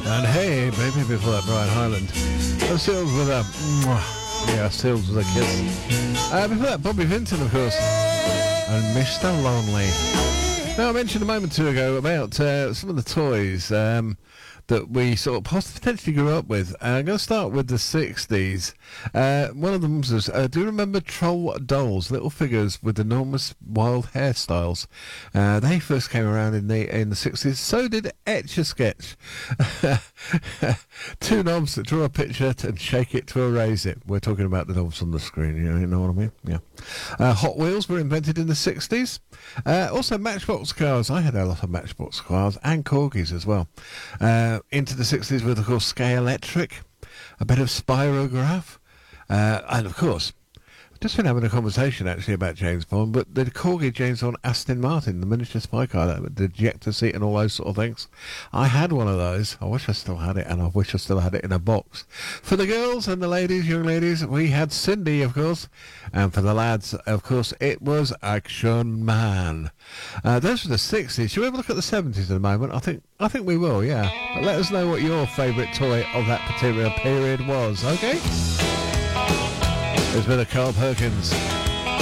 And hey, baby, before that, Brian Hyland. The Seals with a... Yeah, Seals with a kiss. Before that, Bobby Vinton, of course. And Mr. Lonely. Now, I mentioned a moment or two ago about some of the toys that we sort of potentially grew up with. I'm going to start with the 60s. One of them was, do you remember Troll Dolls, little figures with enormous wild hairstyles? They first came around in the 60s. So did Etch-a-Sketch. Two knobs that draw a picture and shake it to erase it. We're talking about the knobs on the screen, you know what I mean? Yeah. Hot Wheels were invented in the 60s. Also Matchbox cars. I had a lot of Matchbox cars and corgis as well. Into the 60s with, of course, Scale-Electric, a bit of Spirograph, and, of course, I've just been having a conversation, actually, about James Bond, but the corgi James Bond Aston Martin, the miniature spy car, the ejector seat and all those sort of things. I had one of those. I wish I still had it, and I wish I still had it in a box. For the girls and the ladies, young ladies, we had Cindy, of course, and for the lads, of course, it was Action Man. Those were the 60s. Should we have a look at the 70s in a moment? I think we will, yeah. But let us know what your favourite toy of that particular period was, okay? There's been a Carl Perkins.